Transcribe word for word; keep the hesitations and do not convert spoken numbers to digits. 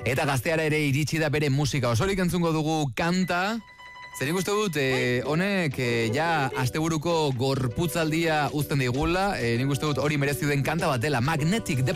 Eta Gazteara ere iritsi da bere musika. Osorik entzungo dugu kanta. Zer ikuste dut, eh, honek eh, ja asteburuko gorputzaldia uzten digula. Eh, nik uste dut hori merezi den kanta bat dela. Magnetic